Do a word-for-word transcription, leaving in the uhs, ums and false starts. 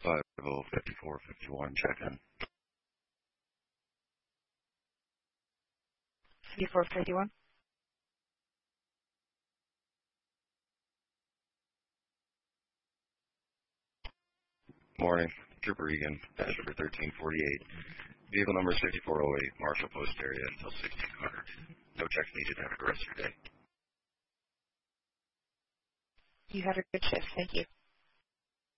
five oh fifty-four fifty-one, check in. fifty-four fifty-one. Morning. Trooper Egan, passenger thirteen forty-eight. Vehicle number is fifty-four oh eight, Marshall Post area until sixteen hundred. No checks needed. Have a good rest of your day. You have a good shift. Thank you.